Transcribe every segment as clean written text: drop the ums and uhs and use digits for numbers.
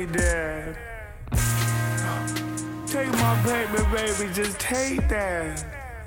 Dad, take my payment, baby, just take that.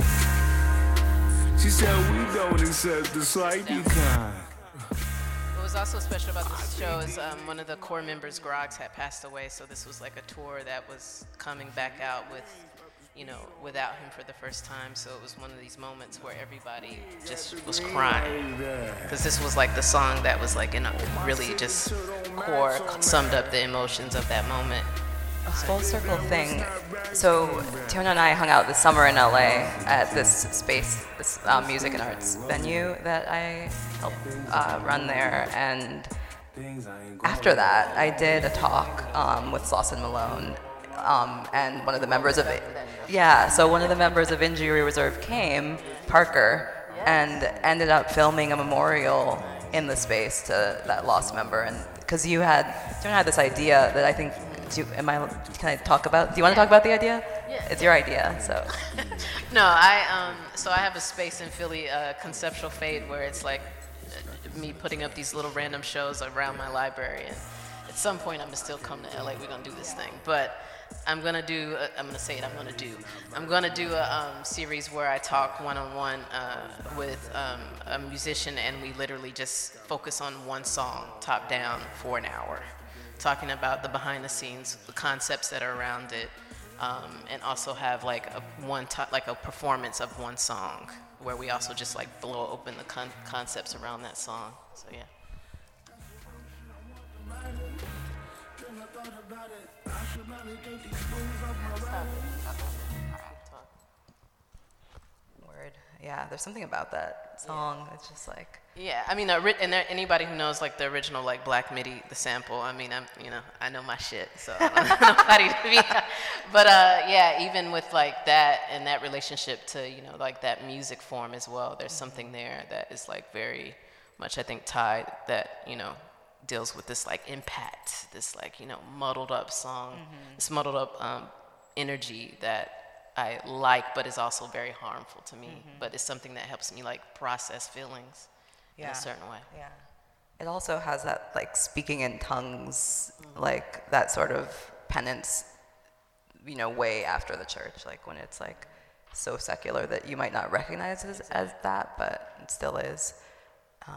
She said we don't accept the slightly kind. What was also special about this show is one of the core members, Groggs, had passed away, so this was like a tour that was coming back out with, without him for the first time. So it was one of these moments where everybody just was crying, because this was like the song that was like really just core summed up the emotions of that moment. A full circle thing. So Tiona and I hung out this summer in LA at this space, this music and arts venue that I helped run there. And after that, I did a talk with Slauson Malone, and one of the members of Injury Reserve came, Parker, and ended up filming a memorial in the space to that lost member. And because Tiona had this idea that I think. Can I talk about? Do you want to talk about the idea? Yeah. It's your idea, so. No, I have a space in Philly, Conceptual Fade, where it's like me putting up these little random shows around my library, and at some point I'm gonna still come to LA. We're gonna do this thing, but I'm gonna do a series where I talk one-on-one with a musician, and we literally just focus on one song, top down, for an hour. Talking about the behind the scenes, the concepts that are around it, and also have like a performance of one song where we also just like blow open the concepts around that song. So yeah. Word. Yeah, there's something about that song. It's just like. Yeah, I mean, anybody who knows like the original like Black MIDI, the sample. I mean, I know my shit, so I don't know nobody to be. But yeah, even with like that and that relationship to like that music form as well, there's something there that is like very much, I think, tied that deals with this like impact, this like muddled up song, this muddled up energy that I like, but is also very harmful to me. But it's something that helps me like process feelings. In a certain way. Yeah. It also has that like speaking in tongues, like that sort of penance, way after the church, like when it's like so secular that you might not recognize it as that, but it still is. I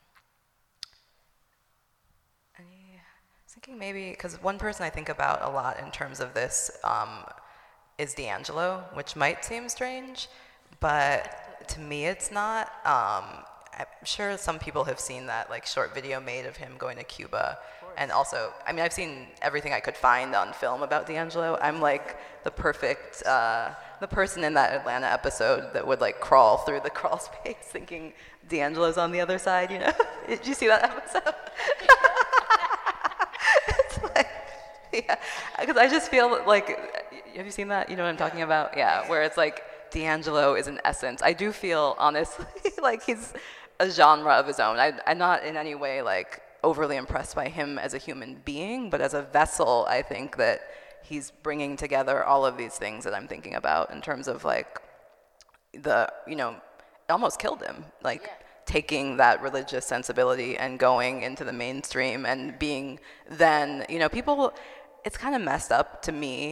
was thinking maybe, because one person I think about a lot in terms of this is D'Angelo, which might seem strange, but to me it's not. I'm sure some people have seen that like short video made of him going to Cuba, and also, I mean, I've seen everything I could find on film about D'Angelo. I'm like the perfect, the person in that Atlanta episode that would like crawl through the crawl space thinking D'Angelo's on the other side, Did you see that episode? It's like, yeah, because I just feel like, have you seen that? You know what I'm talking about? Yeah, where it's like D'Angelo is an essence. I do feel, honestly, like he's a genre of his own. I'm not in any way like overly impressed by him as a human being, but as a vessel, I think that he's bringing together all of these things that I'm thinking about in terms of like it almost killed him, like taking that religious sensibility and going into the mainstream and being then, people, it's kind of messed up to me